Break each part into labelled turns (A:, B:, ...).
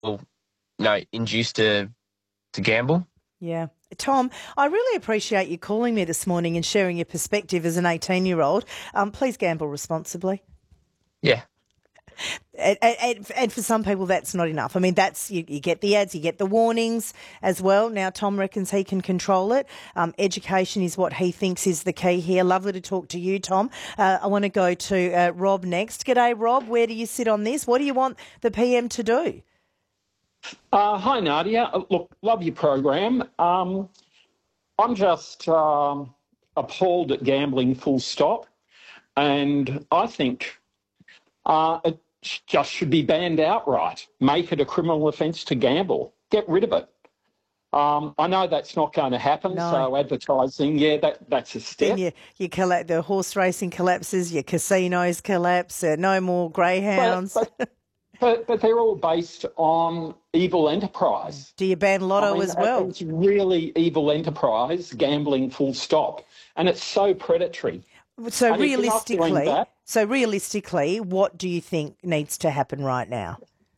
A: induced to gamble.
B: Yeah. Tom, I really appreciate you calling me this morning and sharing your perspective as an 18-year-old. Please gamble responsibly.
A: Yeah.
B: And for some people, that's not enough. I mean, you get the ads, you get the warnings as well. Now, Tom reckons he can control it. Education is what he thinks is the key here. Lovely to talk to you, Tom. I want to go to Rob next. G'day, Rob. Where do you sit on this? What do you want the PM to do?
C: Hi, Nadia. Look, love your program. I'm just appalled at gambling, full stop. And I think it just should be banned outright. Make it a criminal offence to gamble. Get rid of it. I know that's not going to happen,
B: No.
C: so advertising, that's a step.
B: Then you collect, the horse racing collapses, your casinos collapse, no more greyhounds.
C: But they're all based on evil enterprise.
B: Do you ban lotto as well?
C: It's really evil enterprise, gambling full stop. And it's so predatory.
B: So realistically, what do you think needs to happen right now?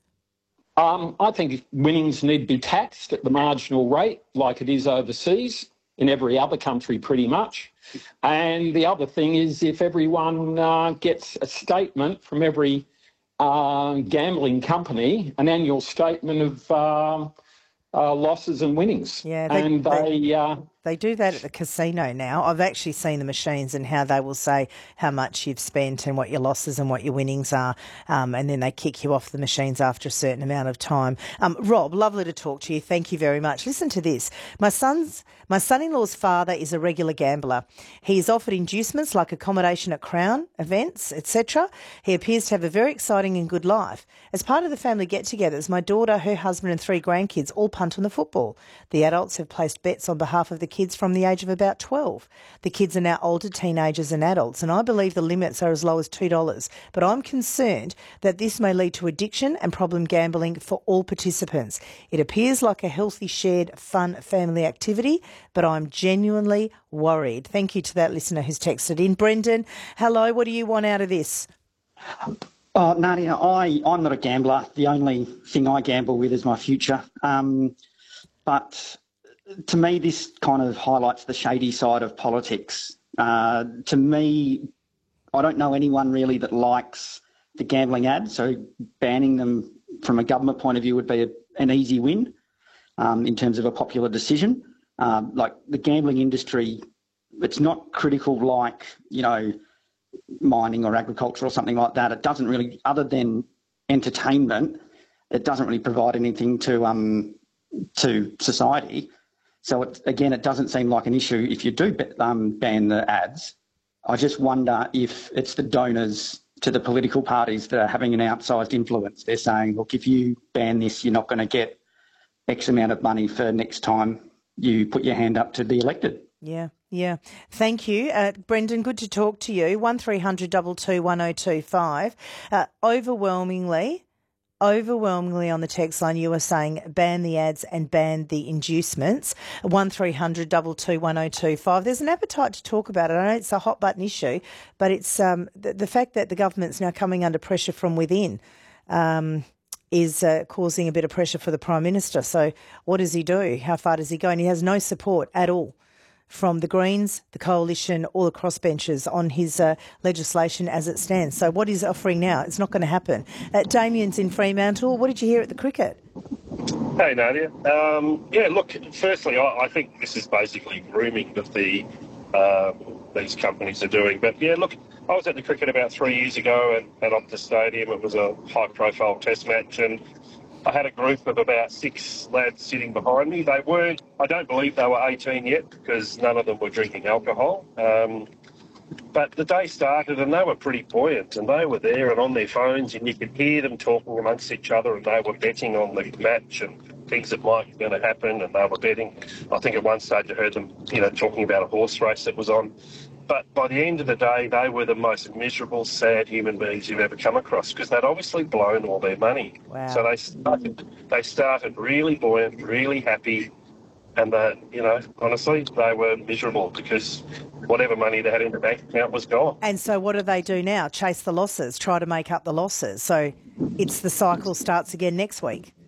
C: I think winnings need to be taxed at the marginal rate like it is overseas, in every other country pretty much. And the other thing is if everyone gets a statement from every gambling company, an annual statement of losses and winnings.
B: Yeah, they do that at the casino now. I've actually seen the machines and how they will say how much you've spent and what your losses and what your winnings are, and then they kick you off the machines after a certain amount of time. Rob, lovely to talk to you. Thank you very much. Listen to this. My son-in-law's father is a regular gambler. He is offered inducements like accommodation at Crown events, etc. He appears to have a very exciting and good life. As part of the family get-togethers, my daughter, her husband and 3 grandkids all punt on the football. The adults have placed bets on behalf of the kids from the age of about 12. The kids are now older teenagers and adults, and I believe the limits are as low as $2. But I'm concerned that this may lead to addiction and problem gambling for all participants. It appears like a healthy, shared, fun family activity, but I'm genuinely worried. Thank you to that listener who's texted in. Brendan, hello, what do you want out of this?
D: Nadia, I'm not a gambler. The only thing I gamble with is my future. But to me, this kind of highlights the shady side of politics. To me, I don't know anyone really that likes the gambling ads, so banning them from a government point of view would be an easy win in terms of a popular decision. Like the gambling industry, it's not critical like, mining or agriculture or something like that. It doesn't really, other than entertainment, it doesn't really provide anything to society. So, it doesn't seem like an issue if you do ban the ads. I just wonder if it's the donors to the political parties that are having an outsized influence. They're saying, look, if you ban this, you're not going to get X amount of money for next time you put your hand up to be elected.
B: Yeah. Thank you. Brendan, good to talk to you. 1300 22 1025. Overwhelmingly on the text line, you were saying ban the ads and ban the inducements. 1300 22 1025. There's an appetite to talk about it. I know it's a hot button issue, but it's the fact that the government's now coming under pressure from within is causing a bit of pressure for the Prime Minister. So what does he do? How far does he go? And he has no support at all from the Greens, the Coalition, or the crossbenchers on his legislation as it stands. So what he's offering now, it's not going to happen. Damien's in Fremantle. What did you hear at the cricket?
E: Hey, Nadia. Firstly, I think this is basically grooming that these companies are doing. But, I was at the cricket about 3 years ago at Optus Stadium. It was a high-profile test match, and I had a group of about 6 lads sitting behind me. I don't believe they were 18 yet because none of them were drinking alcohol. But the day started and they were pretty buoyant and they were there and on their phones and you could hear them talking amongst each other and they were betting on the match and things that might be going to happen, and they were betting. I think at one stage I heard them, talking about a horse race that was on. But by the end of the day, they were the most miserable, sad human beings you've ever come across because they'd obviously blown all their money.
B: Wow.
E: So they started really buoyant, really happy, and honestly, they were miserable because whatever money they had in the bank account was gone.
B: And so what do they do now? Chase the losses, try to make up the losses. So the cycle starts again next week.